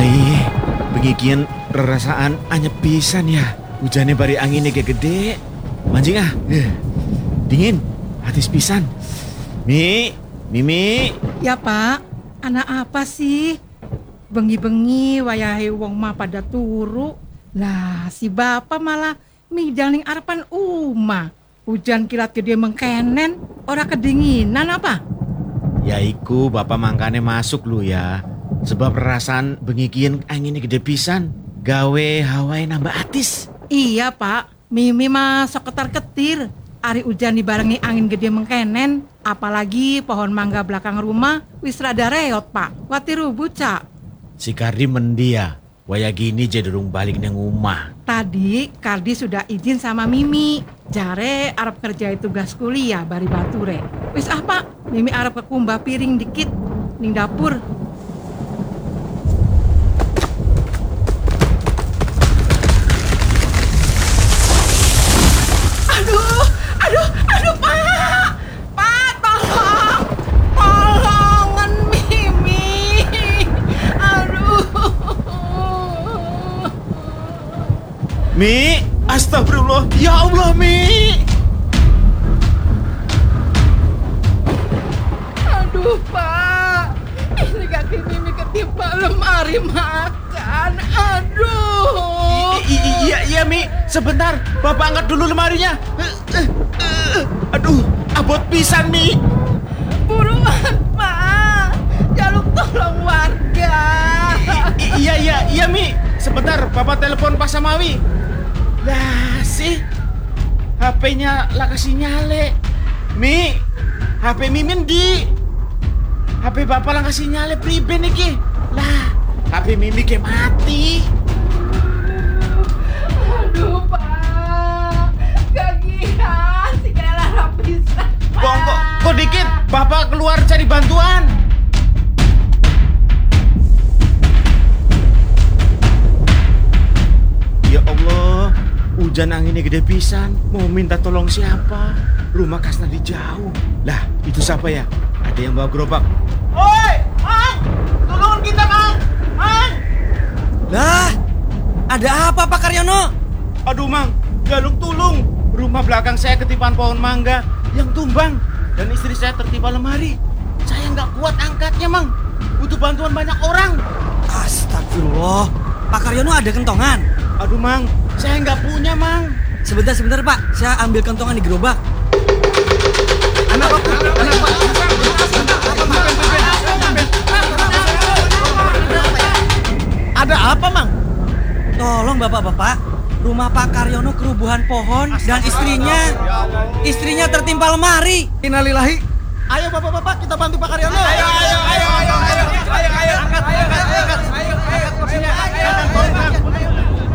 Ih, pengikian rerasaan anyep pisan ya. Hujannya bari anginnya kayak gede. Mancing ah, dingin, hatis pisan. Mimi. Ya Pak, anak apa sih? Bengi-bengi wayahe wong mah pada turu. Lah si bapak malah midang ning arepan umah. Hujan kilat gede mengkenen, ora kedinginan apa? Ya iku bapak mangkane masuk lu ya. Sebab perasaan bengikian anginnya gede pisan. Gawe hawai nambah atis. Iya Pak, Mimi mah sok ketar-ketir. Ari hujan dibarengi angin gede mengkenen. Apalagi pohon mangga belakang rumah wis rada reot Pak. Wati rubuh Cak. Si Kardi mendia. Waya gini jadurung balik nang rumah. Tadi Kardi sudah izin sama Mimi. Jare arep kerja tugas kuliah bari bature. Wis ah Pak, Mimi arep ke kumbah piring dikit ning dapur. Aduh Pak! Pak tolong! Tolongan Mimi! Aduh! Mi, astagfirullah. Ya Allah, Mi. Aduh Pak! Ini kaki Mimi ketimpa lemari makan. Aduh! Iya, Mi. Sebentar, Bapak angkat dulu lemarinya. Aduh, abot pisan, Mi. Buruan Pak! Jaluk tolong warga! Iya, Mi. Sebentar, Bapak telepon Pak Samawi. Lah sih, HP-nya lah kasih nyale. Mi, HP Mimin di. HP Bapak lah kasih nyale priben iki. Lah, HP Mimi ke mati. Aduh Pak! Gagihan si kela rapisan Pak! Kok dikit, Bapak keluar cari bantuan. Ya Allah, hujan anginnya gede pisan. Mau minta tolong siapa? Rumah Kasna di jauh. Lah, itu siapa ya? Ada yang bawa gerobak. Oi, Mang! Tolongin kita, Mang! Mang! Lah, ada apa Pak Karyono? Aduh, Mang, galung tulung. Rumah belakang saya ketipan pohon mangga yang tumbang. Dan istri saya tertimpa lemari. Saya nggak kuat angkatnya, Mang. Butuh bantuan banyak orang. Astagfirullah, Pak Karyono ada kentongan? Aduh, Mang, saya nggak punya, Mang. Sebentar Pak, saya ambil kentongan di gerobak. Ada apa, Mang? Tolong bapak-bapak, rumah Pak Karyono kerubuhan pohon dan istrinya tertimpa lemari. Innalillahi. Ayo bapak-bapak, kita bantu Pak Karyono. Ayo.